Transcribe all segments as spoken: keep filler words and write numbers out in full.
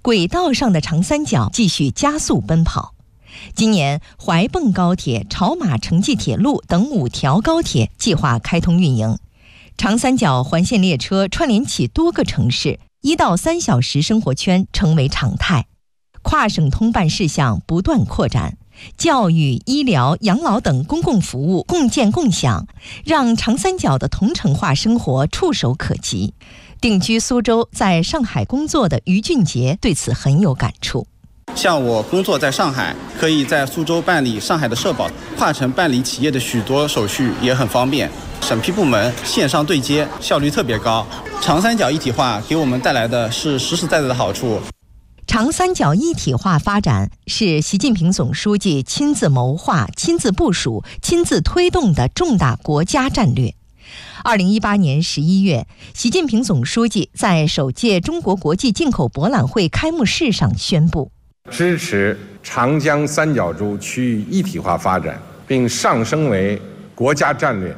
轨道上的长三角继续加速奔跑。今年，怀蚌高铁、潮马城际铁路等五条高铁计划开通运营，长三角环线列车串联起多个城市，一到三小时生活圈成为常态。跨省通办事项不断扩展，教育、医疗、养老等公共服务共建共享，让长三角的同城化生活触手可及。定居苏州，在上海工作的于俊杰对此很有感触。 像我工作在上海，可以在苏州办理上海的社保，跨城办理企业的许多手续也很方便。审批部门线上对接，效率特别高。长三角一体化给我们带来的是实实在在的好处。 长三角一体化发展是习近平总书记亲自谋划、亲自部署、亲自推动的重大国家战略。二零一八年十一月，习近平总书记在首届中国国际进口博览会开幕式上宣布， 支持长江三角洲区域一体化发展，并上升为国家战略，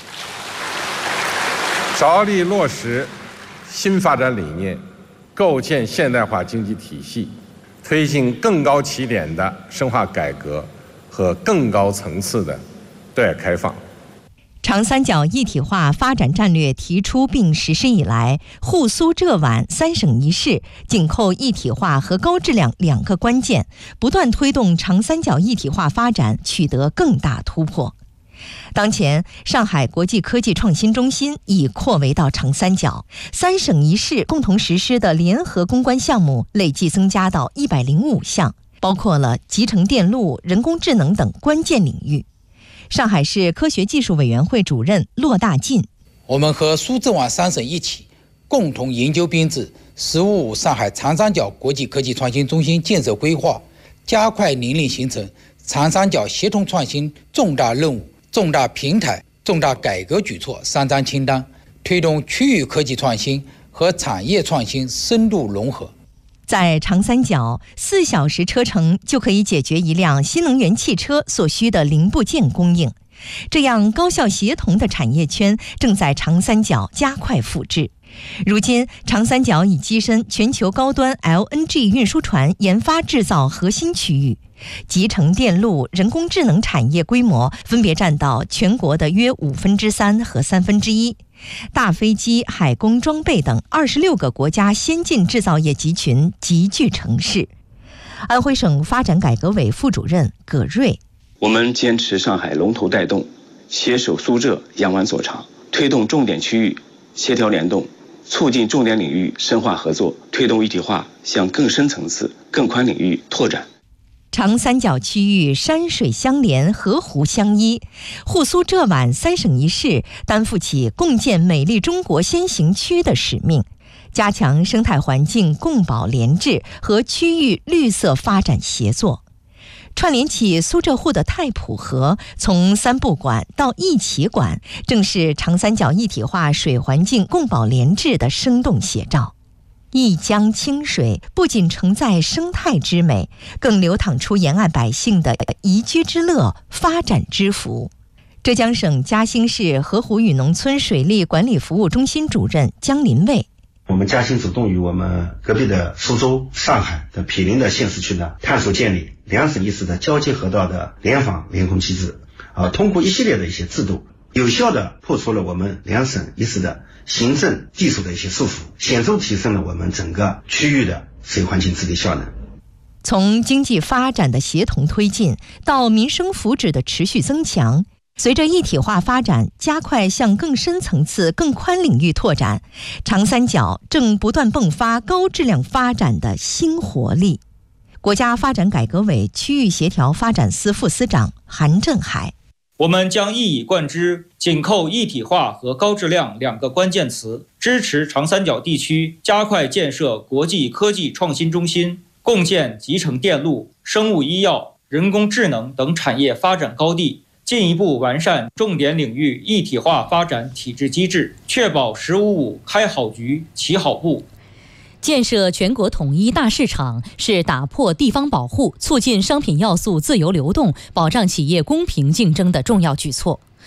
着力落实新发展理念，构建现代化经济体系，推进更高起点的深化改革和更高层次的对外开放。 长三角一体化发展战略提出并实施以来，沪苏浙皖三省一市紧扣一体化和高质量两个关键，不断推动长三角一体化发展取得更大突破。当前，上海国际科技创新中心已扩围到长三角，三省一市共同实施的联合攻关项目累计增加到一百零五项，包括了集成电路、人工智能等关键领域。上海市科学技术委员会主任骆大进， 我们和苏浙皖三省一起，共同研究编制“十五五”上海长三角国际科技创新中心建设规划，加快年龄形成长三角协同创新重大任务、重大平台、重大改革举措三张清单，推动区域科技创新和产业创新深度融合。 在长三角，四小时车程就可以解决一辆新能源汽车所需的零部件供应。这样高效协同的产业圈正在长三角加快复制。如今，长三角已跻身全球高端 L N G 运输船研发制造核心区域，集成电路、人工智能产业规模分别占到全国的约五分之三和三分之一。大飞机、海工装备等二十六个国家先进制造业集群集聚城市。安徽省发展改革委副主任葛瑞， 我们坚持上海龙头带动，携手苏浙扬湾所长，推动重点区域协调联动，促进重点领域深化合作，推动一体化向更深层次、更宽领域拓展。 长三角区域山水相连，河湖相依，沪苏浙皖三省一市担负起共建美丽中国先行区的使命，加强生态环境共保联治和区域绿色发展协作。串联起苏浙沪的太浦河，从三不管到一起管，正是长三角一体化水环境共保联治的生动写照。一江清水不仅承载生态之美，更流淌出沿岸百姓的宜居之乐、发展之福。浙江省嘉兴市河湖与农村水利管理服务中心主任江林卫， 我们嘉兴主动与我们隔壁的苏州、上海的毗邻的县市区呢，探索建立两省一市的交接河道的联防联控机制，啊，通过一系列的一些制度，有效地破除了我们两省一市的行政技术的一些束缚，显著提升了我们整个区域的水环境治理效能。 从经济发展的协同推进到民生福祉的持续增强，随着一体化发展加快向更深层次、更宽领域拓展，长三角正不断迸发高质量发展的新活力。国家发展改革委区域协调发展司副司长韩振海， 我们将一以贯之，紧扣一体化和高质量两个关键词，支持长三角地区加快建设国际科技创新中心，共建集成电路、生物医药、人工智能等产业发展高地，进一步完善重点领域一体化发展体制机制，确保“十五五”开好局、起好步。 建设全国统一大市场是打破地方保护、促进商品要素自由流动、保障企业公平竞争的重要举措。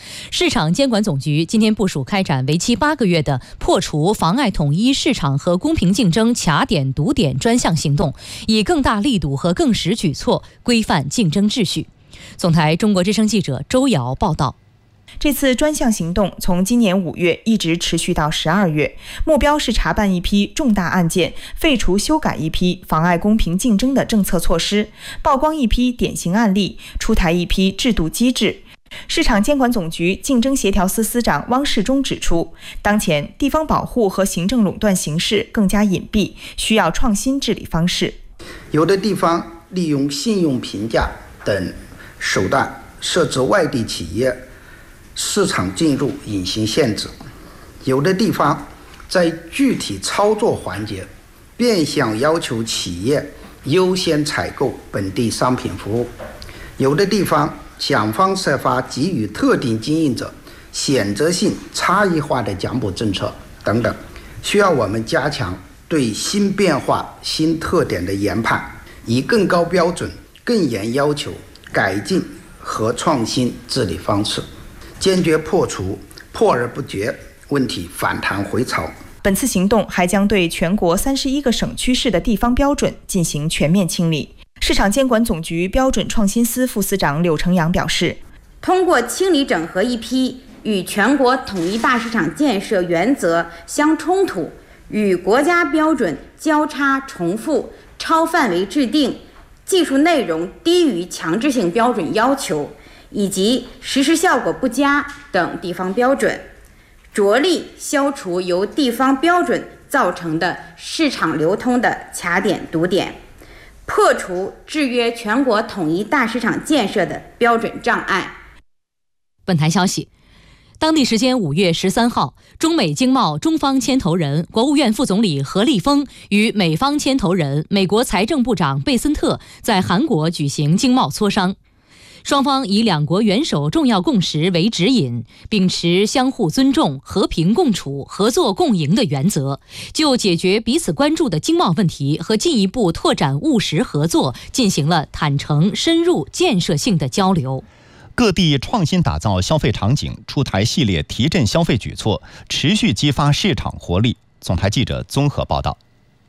市场监管总局今天部署开展为期八个月的破除妨碍统一市场和公平竞争卡点堵点专项行动，以更大力度和更实举措规范竞争秩序。总台中国之声记者周瑶报道。 这次专项行动从今年五月一直持续到十二月，目标是查办一批重大案件，废除修改一批妨碍公平竞争的政策措施，曝光一批典型案例，出台一批制度机制。市场监管总局竞争协调司司长汪世忠指出，当前地方保护和行政垄断形势更加隐蔽，需要创新治理方式。 有的地方利用信用评价等手段设置外地企业市场进入隐形限制，有的地方在具体操作环节变相要求企业优先采购本地商品服务，有的地方想方设法给予特定经营者选择性差异化的奖补政策等等，需要我们加强对新变化新特点的研判，以更高标准更严要求改进和创新治理方式，坚决破除破而不绝问题反弹回潮。 本次行动还将对全国三十一个省区市的地方标准进行全面清理。市场监管总局标准创新司副司长柳成阳表示， 通过清理整合一批与全国统一大市场建设原则相冲突、与国家标准交叉重复、超范围制定、技术内容低于强制性标准要求以及实施效果不佳等地方标准，着力消除由地方标准造成的市场流通的卡点堵点，破除制约全国统一大市场建设的标准障碍。 本台消息，当地时间五月十三号，中美经贸中方牵头人、国务院副总理何立峰与美方牵头人、美国财政部长贝森特在韩国举行经贸磋商。双方以两国元首重要共识为指引，秉持相互尊重、和平共处、合作共赢的原则，就解决彼此关注的经贸问题和进一步拓展务实合作进行了坦诚、深入、建设性的交流。 各地创新打造消费场景，出台系列提振消费举措，持续激发市场活力。总台记者综合报道。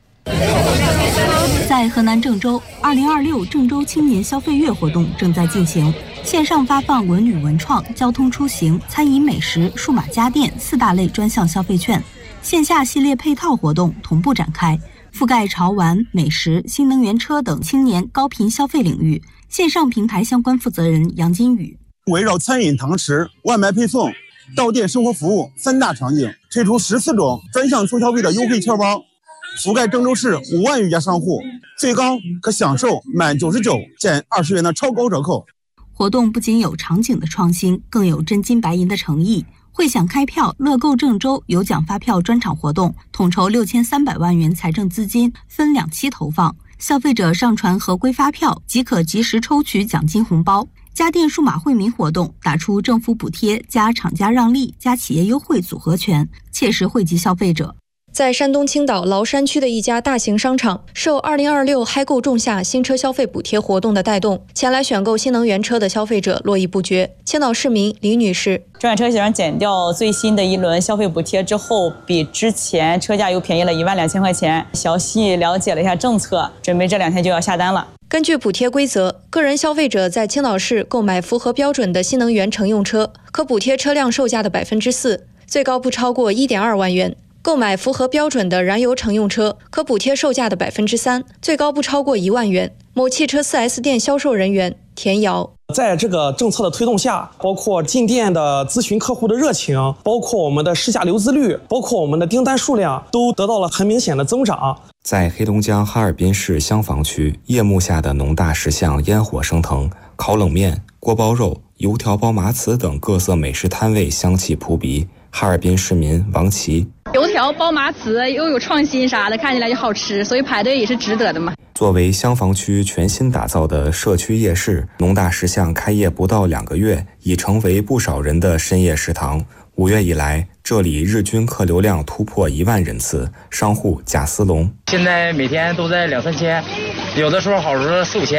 在河南郑州，二零二六郑州青年消费月活动正在进行，线上发放文旅文创、交通出行、餐饮美食、数码家电四大类专项消费券，线下系列配套活动同步展开，覆盖潮玩、美食、新能源车等青年高频消费领域。线上平台相关负责人杨金宇， 围绕餐饮堂食、外卖配送、到店生活服务三大场景，推出十四种专项促消费的优惠券包，覆盖郑州市五万余家商户，最高可享受满九十九减二十元的超高折扣。 活动不仅有场景的创新，更有真金白银的诚意。汇享开票、乐购郑州有奖发票专场活动，统筹六千三百万元财政资金，分两期投放。消费者上传合规发票即可及时抽取奖金红包。家电数码惠民活动打出政府补贴加厂家让利加企业优惠组合拳，切实惠及消费者。 在山东青岛崂山区的一家大型商场，受二零二六嗨购仲夏新车消费补贴活动的带动，前来选购新能源车的消费者络绎不绝。青岛市民李女士， 中远车险减掉最新的一轮消费补贴之后，比之前车价又便宜了一万两千块钱。详细了解了一下政策，准备这两天就要下单了。 根据补贴规则，个人消费者在青岛市购买符合标准的新能源乘用车，可补贴车辆售价的百分之四，最高不超过一点二万元。购买符合标准的燃油乘用车，可补贴售价的百分之三，最高不超过一万元。某汽车 四 S 店销售人员田瑶， 在这个政策的推动下，包括进店的咨询客户的热情，包括我们的试驾流资率，包括我们的订单数量，都得到了很明显的增长。 在黑龙江哈尔滨市香坊区，夜幕下的农大石巷烟火升腾，烤冷面、锅包肉、油条包麻糍等各色美食摊位香气扑鼻。哈尔滨市民王琦， 油条包麻糍又有创新啥的，看起来就好吃，所以排队也是值得的嘛。 作为香坊区全新打造的社区夜市，农大石巷开业不到两个月，已成为不少人的深夜食堂。五月以来，这里日均客流量突破一万人次。商户贾思龙， 现在每天都在两三千，有的时候好时候四五千。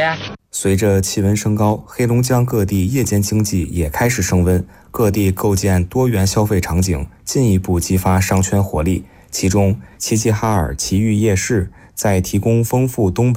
随着气温升高，黑龙江各地夜间经济也开始升温，各地构建多元消费场景，进一步激发商圈活力。其中，齐齐哈尔奇遇夜市在提供丰富东北